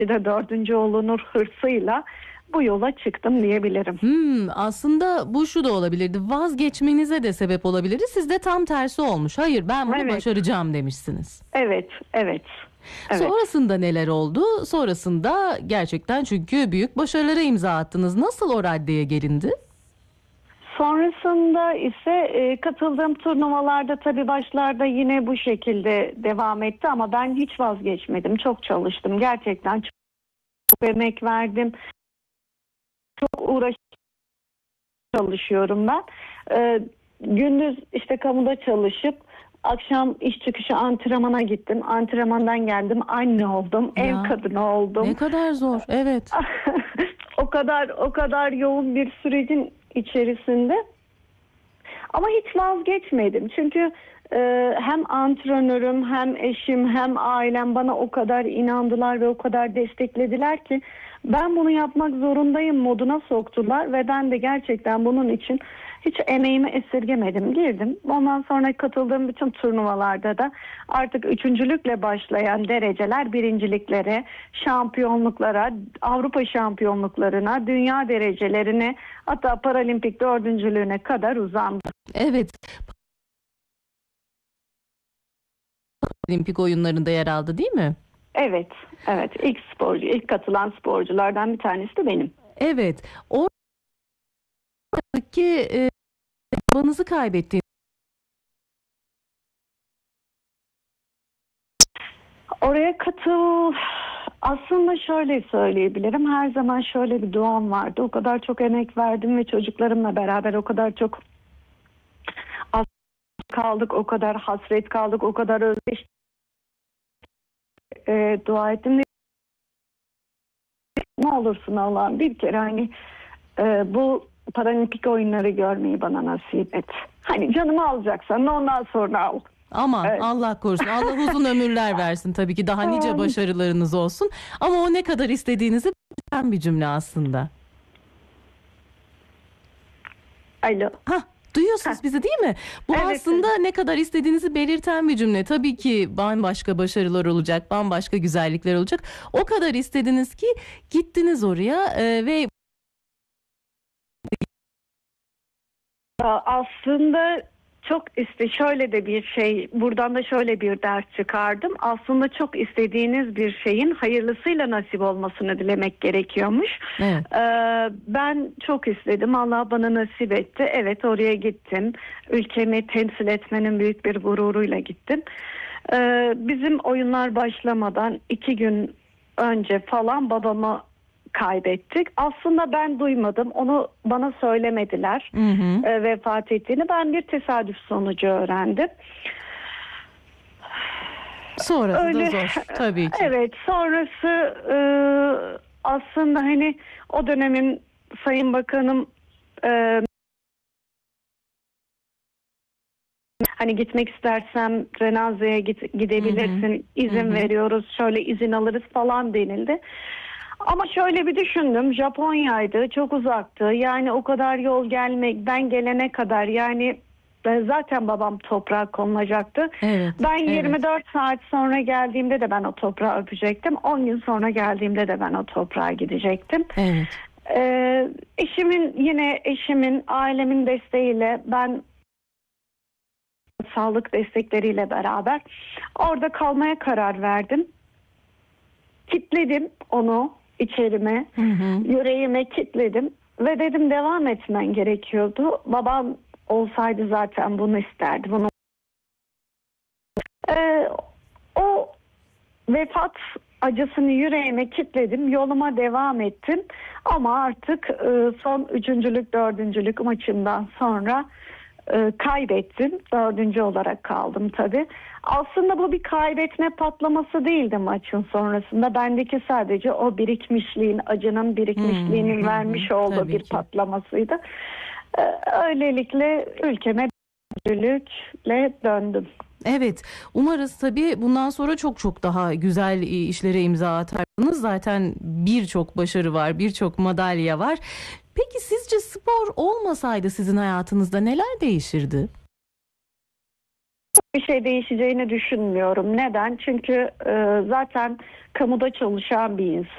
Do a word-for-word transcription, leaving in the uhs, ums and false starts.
de dördüncü olunur hırsıyla bu yola çıktım diyebilirim. Hmm, aslında bu şu da olabilirdi. Vazgeçmenize de sebep olabilirdi. Sizde tam tersi olmuş. Hayır, ben bunu Evet, başaracağım demişsiniz. evet, evet, evet. Sonrasında neler oldu? Sonrasında gerçekten çünkü büyük başarılara imza attınız. Nasıl o raddeye gelindi? Sonrasında ise e, katıldığım turnuvalarda tabii başlarda yine bu şekilde devam etti ama ben hiç vazgeçmedim. Çok çalıştım. Gerçekten çok, çok emek verdim. Çok uğraş çalışıyorum ben. E, gündüz işte kamuda çalışıp akşam iş çıkışı antrenmana gittim. Antrenmandan geldim, anne oldum, ev Ya, kadını oldum. ne kadar zor. Evet. o kadar o kadar yoğun bir sürecin içerisinde. Ama hiç vazgeçmedim. Çünkü e, hem antrenörüm hem eşim hem ailem bana o kadar inandılar ve o kadar desteklediler ki ben bunu yapmak zorundayım moduna soktular ve ben de gerçekten bunun için hiç emeğimi esirgemedim. Girdim. Ondan sonra katıldığım bütün turnuvalarda da artık üçüncülükle başlayan dereceler birinciliklere, şampiyonluklara, Avrupa şampiyonluklarına, dünya derecelerine, hatta paralimpik dördüncülüğüne kadar uzandı. Evet. Olimpik oyunlarında yer aldı değil mi? Evet, evet. İlk sporcu, ilk katılan sporculardan bir tanesi de benim. Evet. Oradaki e, babanızı kaybettiğiniz. Oraya katıl... Aslında şöyle söyleyebilirim. Her zaman şöyle bir duam vardı. O kadar çok emek verdim ve çocuklarımla beraber o kadar çok az kaldık, o kadar hasret kaldık, o kadar özleştik. E, dua ettim. Ne olursun Allah'ım bir kere hani e, bu paralimpik oyunları görmeyi bana nasip et. Hani canımı alacaksan da ondan sonra al. Aman Evet. Allah korusun. Allah uzun ömürler versin tabii ki. Daha nice başarılarınız olsun. Ama o ne kadar istediğinizi belirten bir cümle aslında. Alo. Hah, duyuyorsunuz Heh. bizi değil mi? Bu Evet, aslında evet. ne kadar istediğinizi belirten bir cümle. Tabii ki bambaşka başarılar olacak, bambaşka güzellikler olacak. O kadar istediniz ki gittiniz oraya e, ve Aslında çok iste şöyle de bir şey, buradan da şöyle bir ders çıkardım. Aslında çok istediğiniz bir şeyin hayırlısıyla nasip olmasını dilemek gerekiyormuş. evet. Ee, ben çok istedim. Allah bana nasip etti. Evet, oraya gittim. Ülkemi temsil etmenin büyük bir gururuyla gittim. Ee, bizim oyunlar başlamadan iki gün önce falan babamı kaybettik. Aslında ben duymadım. Onu bana söylemediler. Hı hı. E, vefat ettiğini. Ben bir tesadüf sonucu öğrendim. Sonrası Öyle, da zor tabii ki. evet, sonrası e, aslında hani o dönemin Sayın Bakanım e, hani gitmek istersem Renaze'ye git, gidebilirsin, Hı hı. izin Hı hı. veriyoruz, şöyle izin alırız falan denildi. Ama şöyle bir düşündüm, Japonya'ydı, çok uzaktı. Yani o kadar yol gelmek, ben gelene kadar yani ben zaten babam toprağa konulacaktı. Evet, Ben evet, yirmi dört saat sonra geldiğimde de ben o toprağı öpecektim. on gün sonra geldiğimde de ben o toprağa gidecektim. evet. Ee, eşimin yine eşimin, ailemin desteğiyle ben sağlık destekleriyle beraber orada kalmaya karar verdim. Kitledim onu içerime, Hı hı. yüreğime kitledim ve dedim devam etmen gerekiyordu. Babam olsaydı zaten bunu isterdi. Bunu ee, o vefat acısını yüreğime kitledim, yoluma devam ettim. Ama artık e, son üçüncülük, dördüncülük maçından sonra e, kaybettim. Dördüncü olarak kaldım tabii. Aslında bu bir kaybetme patlaması değildi maçın sonrasında. Bendeki sadece o birikmişliğin, acının birikmişliğinin Hı hı. vermiş olduğu Tabii bir ki. patlamasıydı. E, öylelikle ülkeme döndürülükle döndüm. Evet, umarız tabii bundan sonra çok çok daha güzel e, işlere imza atarsınız. Zaten birçok başarı var, birçok madalya var. Peki sizce spor olmasaydı sizin hayatınızda neler değişirdi? Bir şey değişeceğini düşünmüyorum. Neden? Çünkü e, zaten kamuda çalışan bir insan.